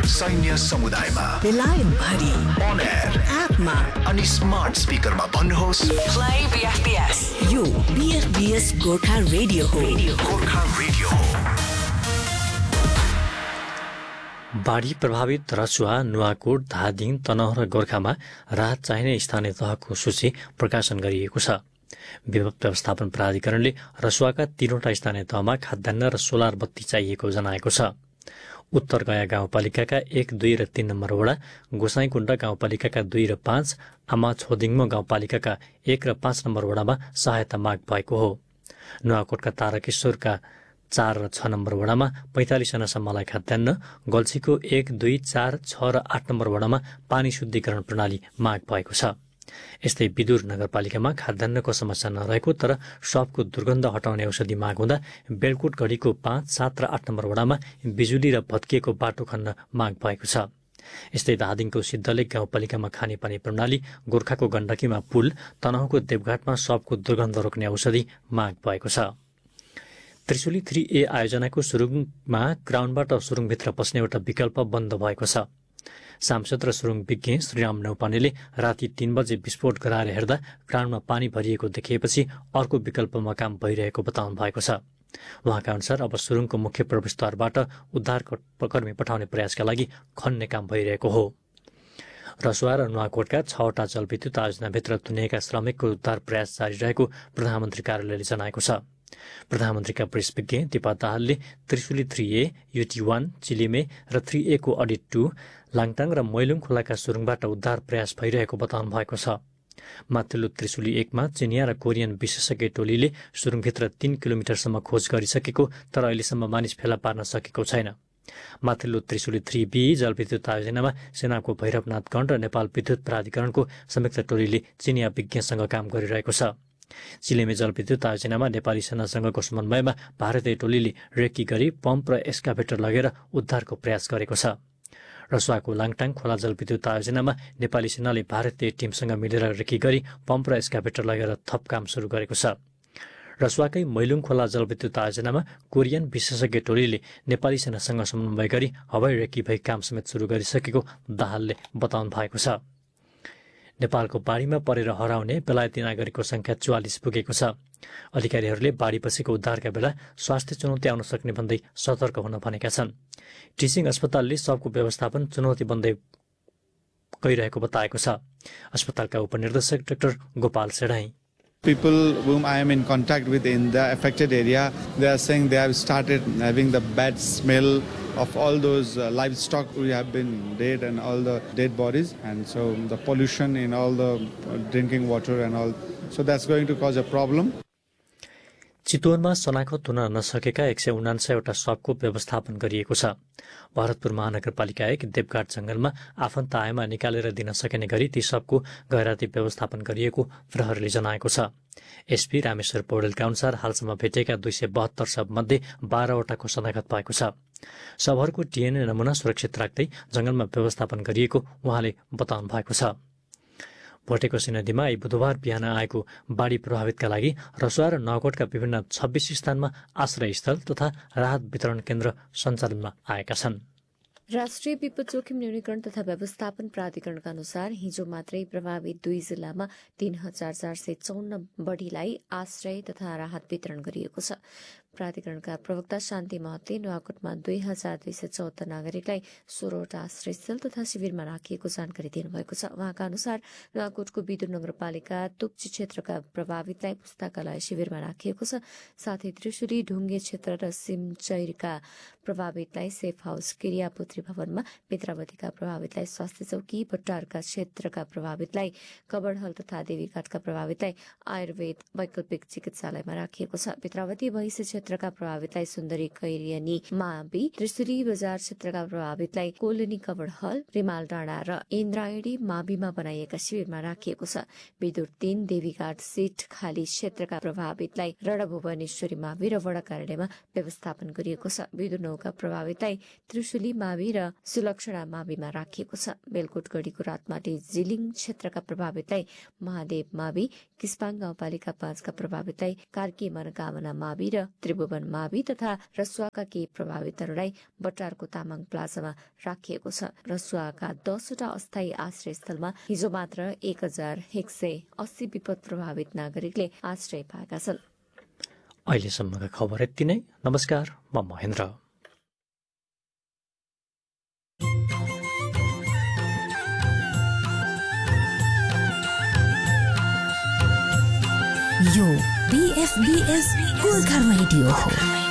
सैन्य समुदायमा, बेलायत भरि, on air, एपमा अनि स्मार्ट स्पिकरमा भन्नुहोस् Play BFBS. यो BFBS गोर्खा रेडियो हो. गोर्खा रेडियो हो। बाढी प्रभावित रसुवा, नुवाकोट, धादिङ, तनहुँ र गोर्खामा राहत चाहिने स्थानीय तहको सूची प्रकाशन गरिएको छ। विपद व्यवस्थापन प्राधिकरणले रसुवाका 3वटा स्थानीय तहमा खाद्यान्न र सोलर बत्ती चाहिएको जनाएको छ। उत्तर गया गाउँपालिकाका 1, 2 र 3 नम्बर वडा, गोसाइँकुण्ड गाउँपालिकाका 2 र 5, आमा छोदिङमो गाउँपालिकाका 1 र 5 नम्बर वडामा सहायता माग भएको हो। नुवाकोटका तारकेश्वरका 4 र 6 नम्बर वडामा 45 जनासम्मलाई खाद्यान्न, गल्छीको 1, 2, 4, 6 र 8 नम्बर वडामा पानी शुद्धिकरण प्रणाली माग भएको छ। यस्तै विदुर नगरपालिकामा खाद्यान्नको समस्या नरहेको तर सपको दुर्गन्ध हटाउने औषधि माग हुँदा बेलकुट गढीको 5, 7 र 8 नम्बर वडामा बिजुली र भत्किएको बाटो खन्न माग भएको छ। यस्तै धादिङको सिद्धलेक गाउँपालिकामा खानेपानी प्रणाली, गोर्खाको गण्डकीमा पुल, तनहुँको देवघाटमा सपको दुर्गन्ध रोक्ने औषधि माग भएको छ। त्रिशुली 3A आयोजनाको सुरुङमा ग्राउन्डबाट सुरुङभित्र पस्ने एउटा विकल्प बन्द भएको छ। सांसद र सुरुङ विज्ञ श्रीराम नौपानेले राति 3 बजे विस्फोट गराएर हेर्दा ग्राउन्डमा पानी भरिएको देखिएपछि अर्को विकल्पमा काम भइरहेको बताउनु भएको छ। उहाँका अनुसार अब सुरुङको मुख्य प्रवेशद्वारबाट उद्धारकर्मी पठाउने प्रयासका लागि खन्ने काम भइरहेको हो। रसुवा र नुवाकोटका 6वटा जलविद्युत आयोजनाभित्र थुनिएका श्रमिकको उद्धार प्रयास जारी रहेको प्रधानमन्त्री कार्यालयले जनाएको छ। प्रधानमन्त्रीका प्रेस विज्ञ दिपा दाहालले त्रिशुली 3A, UT1, चिलिमे र 3A को अडिट 2, लाङटाङ र मैलुङ खोलाका सुरुङबाट उद्धार प्रयास भइरहेको बताउनु भएको छ। माथिल्लो त्रिशुली 1 मा चिनिया र कोरियन विशेषज्ञ टोलीले सुरुङभित्र 3 किलोमिटरसम्म खोज गरिसकेको तर अहिलेसम्म मानिस फेला पार्न सकेको छैन। माथिल्लो त्रिशुली 3B जलविद्युत आयोजनामा सेनाको भैरवनाथगढ र नेपाल विद्युत प्राधिकरणको संयुक्त टोलीले चिनिया विज्ञसँग काम गरिरहेको छ। चिलेमे जलविद्युत आयोजनामा नेपाली सेनासँगको समन्वयमा भारतीय टोलीले रेकी गरी पम्प र एक्सकाभेटर लगेर उद्धारको प्रयास गरेको छ। रसुवाको लाङटाङ खोला जलविद्युत आयोजनामा नेपाली सेनाले भारतीय टिमसँग मिलेर रेकी गरी पम्प र एक्सकाभेटर लगेर थप काम सुरु गरेको छ। रसुवाकै मैलुङ खोला जलविद्युत आयोजनामा कोरियन विशेषज्ञ टोलीले नेपाली सेनासँग समन्वय गरी हवाई रेकी भई काम समेत सुरु गरिसकेको दाहालले बताउनु भएको छ। नेपालको बाढीमा परेर हराउने बेलायती नागरिकको संख्या 44 पुगेको छ। अधिकारीहरूले बाढीपछिको उद्धारका बेला स्वास्थ्य चुनौती आउन सक्ने भन्दै सतर्क हुन भनेका छन्। टिचिङ अस्पतालले सबको व्यवस्थापन चुनौती बन्दै गइरहेको बताएको छ। अस्पतालका उपनिर्देशक doctor Gopal Sedai. People whom I am in contact with in the affected area, they are saying they have started having the bad smell of all those livestock who have been dead and all the dead bodies, and so the pollution in all the drinking water and all, so that's going to cause a problem. चितवनमा शनाखत हुन नसकेका 179वटा शवको व्यवस्थापन गरिएको छ। भरतपुर महानगरपालिका 1 देवघाट जंगलमा आफन्त आएमा निकालेर दिन सकिने गरी ती शवको गैराती व्यवस्थापन गरिएको प्रहरीले जनाएको छ। एसपी रामेश्वर पौडेलका अनुसार हालसम्म भेटेका 272 शवमध्ये 12वटाको शनाखत भएको छ। शवहरूको डीएनए नमुना सुरक्षित राख्दै जंगलमा व्यवस्थापन गरिएको उहाँले बताउनु भएको छ। भोटेकोशी नदीमा बुधबार बिहान आएको बाढी प्रभावितका लागि रसुवा र नगरकोटका विभिन्न 26 स्थानमा आश्रयस्थल तथा राहत वितरण केन्द्र सञ्चालनमा आएका छन्। राष्ट्रिय विपद जोखिम न्यूनीकरण तथा व्यवस्थापन प्राधिकरणका अनुसार हिजो मात्रै प्रभावित 2 जिल्लामा 3454 बढ़ीलाई आश्रय तथा राहत वितरण गरिएको छ। प्राधिकरणका प्रवक्ता शान्ति महतले नुवाकोटमा 2274 नागरिकलाई 16वटा आश्रयस्थल तथा शिविरमा राखिएको जानकारी दिनुभएको छ। उहाँका अनुसार नुवाकोटको विदुर नगरपालिका तुक्ची क्षेत्रका प्रभावितलाई पुस्तकालय शिविरमा राखिएको छ। साथै त्रिशुली ढुङ्गे क्षेत्र र सिमचैरका प्रभावितलाई सेफ हाउस क्रियापुत्री भवनमा, पेत्रावतीका प्रभावितलाई स्वास्थ्य चौकी, भट्टारका क्षेत्रका प्रभावितलाई कबडहल तथा देवीघाटका प्रभावितलाई आयुर्वेद वैकल्पिक चिकित्सालयमा राखिएको छ। पेत्रावती भैँसे क्षेत्रका प्रभावितलाई सुन्दरी कैरियनी मावि, त्रिशुली बजार क्षेत्रका प्रभावितलाई कोलोनी कबडहल, रिमाल डाँडा र इन्द्रायणी माविमा बनाइएका शिविरमा राखिएको छ। विदुर 3 देवीघाट सीट खाली क्षेत्रका प्रभावितलाई रणभुवनेश्वरी मावि र वडा कार्यालयमा व्यवस्थापन गरिएको छ। विदुर 9 का प्रभावितलाई त्रिशुली मावि र सुलक्षणा माविमा राखिएको छ। बेलकोटगढीको रातमाटी जिलिङ क्षेत्रका प्रभावितलाई महादेव मावि, किस्पाङ गाउँपालिका 5 का प्रभावितलाई कार्की मनोकामना मावि र त्रिभुवन मावि तथा रसुवाका केही प्रभावितहरूलाई बटारको तामाङ प्लाजामा राखिएको छ। रसुवाका 10वटा अस्थायी आश्रय स्थलमा हिजो मात्र 1180 विपद प्रभावित नागरिकले आश्रय पाएका छन्। अहिलेसम्मका खबर यति नै। नमस्कार, म महेन्द्र। यो BFBS गोर्खा रेडियो हो।